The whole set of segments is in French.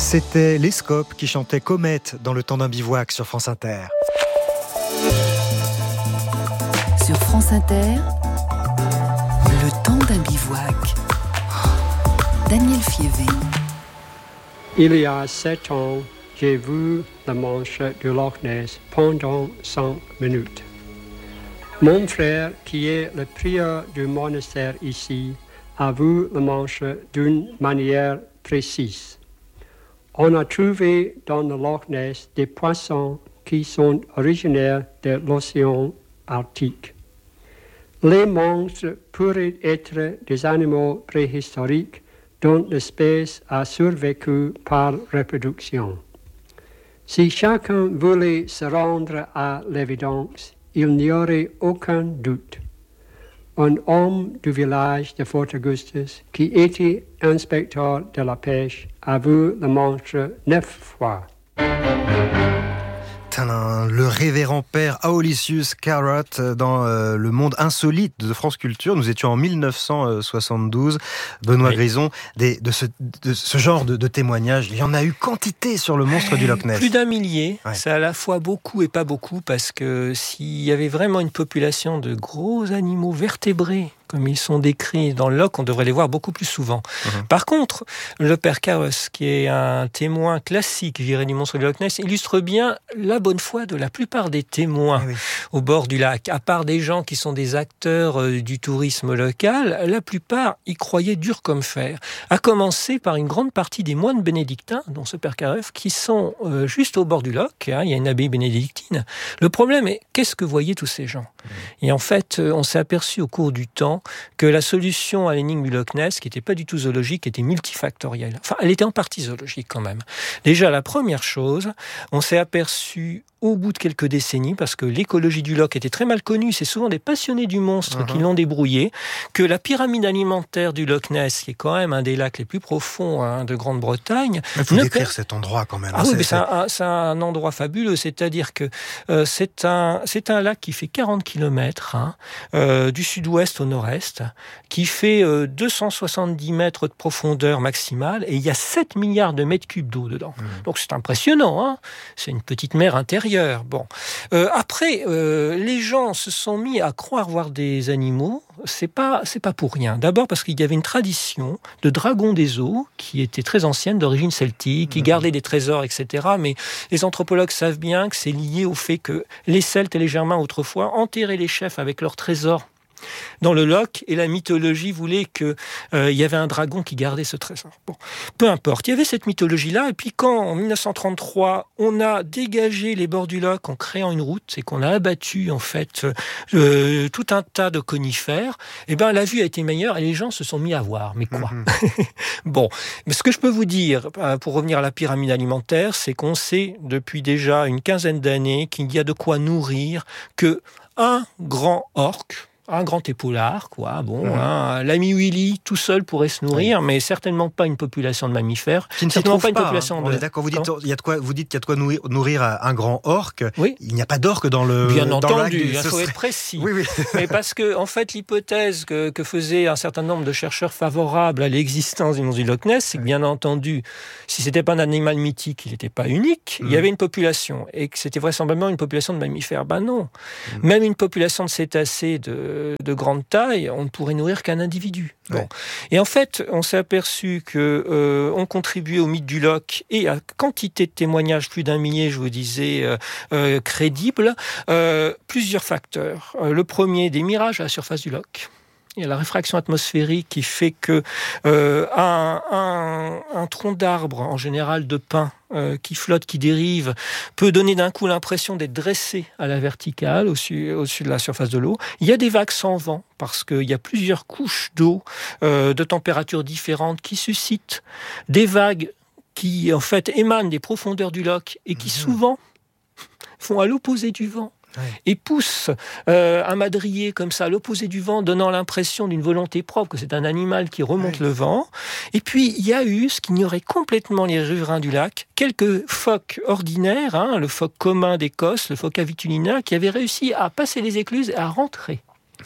C'était les Scopes qui chantaient Comète dans le temps d'un bivouac sur France Inter. Sur France Inter, le temps d'un bivouac. Daniel Fievé. Il y a 7 ans, j'ai vu la Manche du Loch Ness pendant 5 minutes. Mon frère, qui est le prieur du monastère ici, a vu la Manche d'une manière précise. On a trouvé dans le Loch Ness des poissons qui sont originaires de l'océan Arctique. Les monstres pourraient être des animaux préhistoriques dont l'espèce a survécu par reproduction. Si chacun voulait se rendre à l'évidence, il n'y aurait aucun doute. Un homme du village de Fort Augustus, qui était inspecteur de la pêche, a vu le monstre 9 fois. Le révérend père Aolicius Carrot dans le monde insolite de France Culture. Nous étions en 1972. Benoît Grison, de ce genre de témoignages, il y en a eu quantité sur le monstre du Loch Ness. Plus d'un millier. Ouais. C'est à la fois beaucoup et pas beaucoup, parce que s'il y avait vraiment une population de gros animaux vertébrés, comme ils sont décrits dans le Loch, on devrait les voir beaucoup plus souvent. Par contre, le père Carros, qui est un témoin classique, je dirais, du monstre du Loch Ness, illustre bien la bonne foi de la plupart des témoins au bord du lac. À part des gens qui sont des acteurs du tourisme local, la plupart y croyaient dur comme fer. À commencer par une grande partie des moines bénédictins, dont ce père Carros, qui sont juste au bord du Loch. Il y a une abbaye bénédictine. Le problème est, qu'est-ce que voyaient tous ces gens ? Et en fait, on s'est aperçu au cours du temps que la solution à l'énigme du Loch Ness, qui n'était pas du tout zoologique, était multifactorielle. Enfin, elle était en partie zoologique quand même. Déjà, la première chose, on s'est aperçu au bout de quelques décennies, parce que l'écologie du Loch était très mal connue, c'est souvent des passionnés du monstre qui l'ont débrouillé, que la pyramide alimentaire du Loch Ness, qui est quand même un des lacs les plus profonds de Grande-Bretagne... Il faut décrire cet endroit quand même. C'est un endroit fabuleux, c'est-à-dire que c'est un lac qui fait 40 km du sud-ouest au nord-est, qui fait 270 mètres de profondeur maximale, et il y a 7 milliards de mètres cubes d'eau dedans. Donc c'est impressionnant, c'est une petite mer intérieure. Bon. Après, les gens se sont mis à croire voir des animaux. C'est pas pour rien. D'abord parce qu'il y avait une tradition de dragon des eaux qui était très ancienne, d'origine celtique, qui gardait des trésors, etc. Mais les anthropologues savent bien que c'est lié au fait que les Celtes et les Germains autrefois enterraient les chefs avec leurs trésors dans le Loch, et la mythologie voulait qu'il y avait un dragon qui gardait ce trésor. Bon, peu importe, il y avait cette mythologie-là, et puis quand, en 1933, on a dégagé les bords du Loch en créant une route, et qu'on a abattu, en fait, tout un tas de conifères, et ben la vue a été meilleure, et les gens se sont mis à voir. Mais quoi ? Bon, mais ce que je peux vous dire, pour revenir à la pyramide alimentaire, c'est qu'on sait, depuis déjà une quinzaine d'années, qu'il y a de quoi nourrir que un grand orque, un grand épaulard, quoi. Bon, l'ami Willy, tout seul, pourrait se nourrir, mais certainement pas une population de mammifères. Qui ne se trouve pas. On est d'accord. Vous dites qu'il y a de quoi nourrir un grand orque. Oui. Il n'y a pas d'orque dans le. Bien entendu, il faut être précis. Oui. Mais parce que, en fait, l'hypothèse que faisaient un certain nombre de chercheurs favorables à l'existence du monstre du Loch Ness, c'est que, bien entendu, si c'était pas un animal mythique, il n'était pas unique. Il y avait une population, et que c'était vraisemblablement une population de mammifères. Ben non. Même une population de cétacés de grande taille, on ne pourrait nourrir qu'un individu. Bon. Et en fait, on s'est aperçu que on contribuait au mythe du Loch et à quantité de témoignages, plus d'un millier, je vous disais, crédibles, plusieurs facteurs. Le premier, des mirages à la surface du Loch. Il y a la réfraction atmosphérique qui fait que un tronc d'arbre, en général de pin, qui flotte, qui dérive, peut donner d'un coup l'impression d'être dressé à la verticale, au-dessus de la surface de l'eau. Il y a des vagues sans vent, parce qu'il y a plusieurs couches d'eau de températures différentes qui suscitent des vagues qui, en fait, émanent des profondeurs du Loch et qui, souvent, font à l'opposé du vent. Et pousse un madrier comme ça à l'opposé du vent, donnant l'impression d'une volonté propre, que c'est un animal qui remonte le vent. Et puis il y a eu, ce qu'ignoraient complètement les riverains du lac, quelques phoques ordinaires, le phoque commun d'Écosse, le phoque avitulina, qui avaient réussi à passer les écluses et à rentrer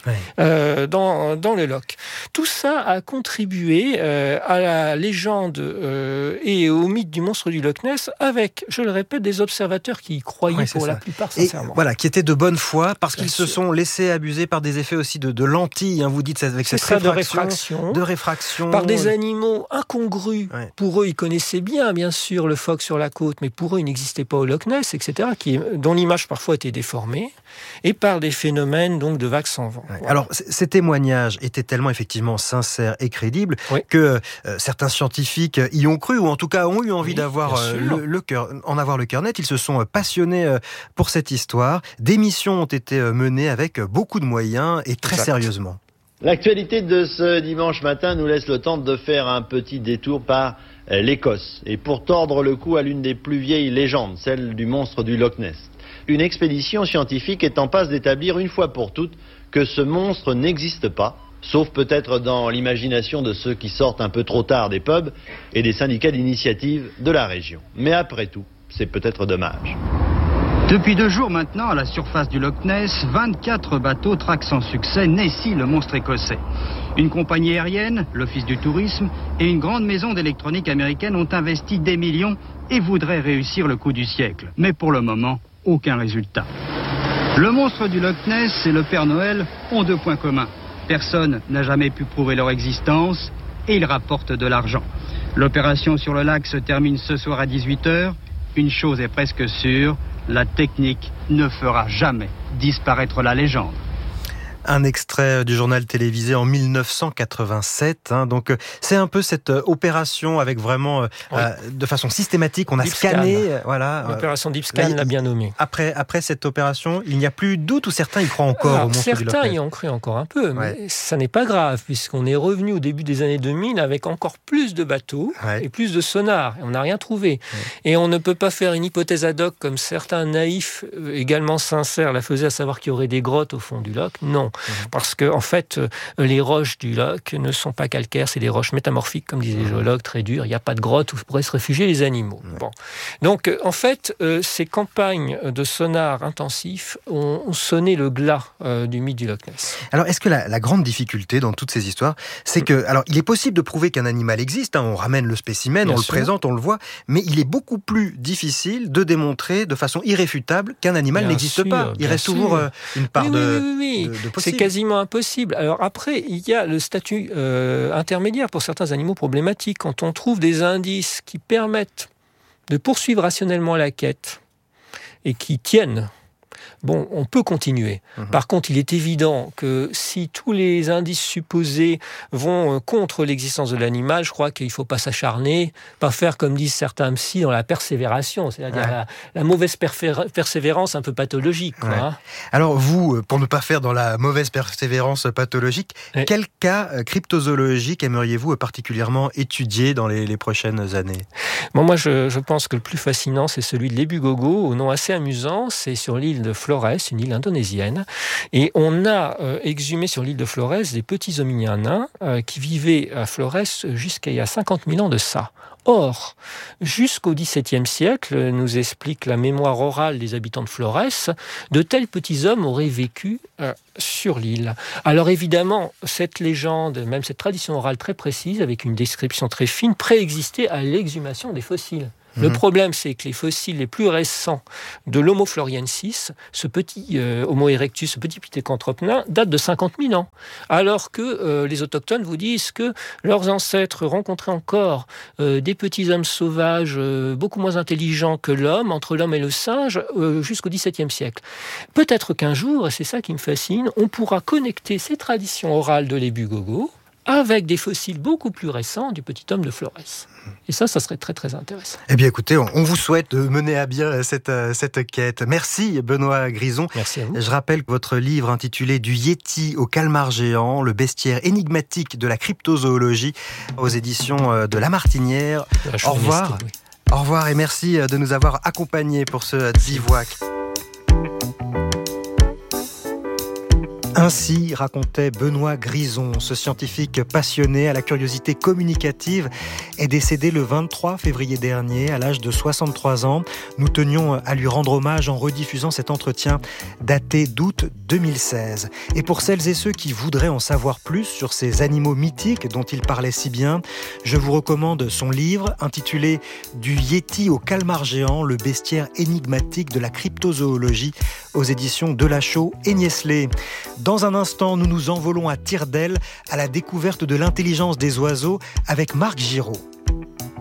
dans le Loch. Tout ça a contribué à la légende et au mythe du monstre du Loch Ness avec, je le répète, des observateurs qui y croyaient pour la plupart sincèrement. Et voilà, qui étaient de bonne foi parce qu'ils se sont laissés abuser par des effets aussi de lentilles, vous dites, avec cette réfraction. De réfraction. Par des animaux incongrus. Pour eux, ils connaissaient bien sûr, le phoque sur la côte, mais pour eux, il n'existait pas au Loch Ness, etc., dont l'image parfois était déformée, et par des phénomènes donc de vagues sans vent. Voilà. Alors, ces témoignages étaient tellement effectivement sincères et crédibles que certains scientifiques y ont cru, ou en tout cas ont eu envie d'avoir le cœur net. Ils se sont passionnés pour cette histoire. Des missions ont été menées avec beaucoup de moyens et très sérieusement. L'actualité de ce dimanche matin nous laisse le temps de faire un petit détour par l'Écosse. Et pour tordre le cou à l'une des plus vieilles légendes, celle du monstre du Loch Ness. Une expédition scientifique est en passe d'établir une fois pour toutes que ce monstre n'existe pas, sauf peut-être dans l'imagination de ceux qui sortent un peu trop tard des pubs et des syndicats d'initiative de la région. Mais après tout, c'est peut-être dommage. Depuis 2 jours maintenant, à la surface du Loch Ness, 24 bateaux traquent sans succès Nessie, le monstre écossais. Une compagnie aérienne, l'Office du tourisme et une grande maison d'électronique américaine ont investi des millions et voudraient réussir le coup du siècle. Mais pour le moment, aucun résultat. Le monstre du Loch Ness et le Père Noël ont 2 points communs. Personne n'a jamais pu prouver leur existence et ils rapportent de l'argent. L'opération sur le lac se termine ce soir à 18h. Une chose est presque sûre, la technique ne fera jamais disparaître la légende. Un extrait du journal télévisé en 1987. Donc c'est un peu cette opération avec vraiment de façon systématique, on a scanné. L'opération Deep Scan l'a bien nommée. Après cette opération, il n'y a plus de doute ou certains y croient encore au monstre du Loch Ness? Certains y ont cru encore un peu, mais ça n'est pas grave puisqu'on est revenu au début des années 2000 avec encore plus de bateaux et plus de sonars. Et on n'a rien trouvé. Et on ne peut pas faire une hypothèse ad hoc comme certains naïfs, également sincères, la faisaient, à savoir qu'il y aurait des grottes au fond du Loch. Non. Parce que, en fait, les roches du Loch ne sont pas calcaires, c'est des roches métamorphiques, comme disaient les géologues, très dures. Il n'y a pas de grotte où pourraient se réfugier les animaux. Bon. Donc, en fait, ces campagnes de sonar intensifs ont sonné le glas du mythe du Loch Ness. Alors, est-ce que la grande difficulté dans toutes ces histoires, c'est que, alors, il est possible de prouver qu'un animal existe, on ramène le spécimen, on le présente, on le voit, mais il est beaucoup plus difficile de démontrer de façon irréfutable qu'un animal n'existe pas. Il reste toujours une part de possible. C'est quasiment impossible. Alors après, il y a le statut intermédiaire pour certains animaux problématiques. Quand on trouve des indices qui permettent de poursuivre rationnellement la quête et qui tiennent, bon, on peut continuer. Par contre, il est évident que si tous les indices supposés vont contre l'existence de l'animal, je crois qu'il ne faut pas s'acharner, pas faire comme disent certains psys dans la persévération, c'est-à-dire la mauvaise persévérance un peu pathologique. Alors vous, pour ne pas faire dans la mauvaise persévérance pathologique, quel cas cryptozoologique aimeriez-vous particulièrement étudier dans les prochaines années? Moi, je pense que le plus fascinant, c'est celui de l'Ebu-Gogo, au nom assez amusant, c'est sur l'île de Flores, une île indonésienne, et on a exhumé sur l'île de Flores des petits hominiens nains qui vivaient à Flores jusqu'à il y a 50 000 ans de ça. Or, jusqu'au XVIIe siècle, nous explique la mémoire orale des habitants de Flores, de tels petits hommes auraient vécu sur l'île. Alors évidemment, cette légende, même cette tradition orale très précise, avec une description très fine, préexistait à l'exhumation des fossiles. Le problème, c'est que les fossiles les plus récents de l'Homo floriensis, ce petit Homo erectus, ce petit pithecanthrope nain, datent de 50 000 ans. Alors que les autochtones vous disent que leurs ancêtres rencontraient encore des petits hommes sauvages beaucoup moins intelligents que l'homme, entre l'homme et le singe, jusqu'au XVIIe siècle. Peut-être qu'un jour, et c'est ça qui me fascine, on pourra connecter ces traditions orales de l'Ebu-Gogo avec des fossiles beaucoup plus récents du petit homme de Flores. Et ça serait très très intéressant. Eh bien écoutez, on vous souhaite de mener à bien cette quête. Merci Benoît Grison. Merci à vous. Je rappelle que votre livre intitulé « Du Yéti au calmar géant, le bestiaire énigmatique de la cryptozoologie » aux éditions de La Martinière. Au revoir. Au revoir et merci de nous avoir accompagnés pour ce bivouac. Ainsi racontait Benoît Grison, ce scientifique passionné à la curiosité communicative est décédé le 23 février dernier à l'âge de 63 ans. Nous tenions à lui rendre hommage en rediffusant cet entretien daté d'août 2016. Et pour celles et ceux qui voudraient en savoir plus sur ces animaux mythiques dont il parlait si bien, je vous recommande son livre intitulé « Du Yéti au calmar géant, le bestiaire énigmatique de la cryptozoologie » aux éditions Delachaux et Niestlé. Dans un instant, nous nous envolons à tire d'aile à la découverte de l'intelligence des oiseaux avec Marc Giraud.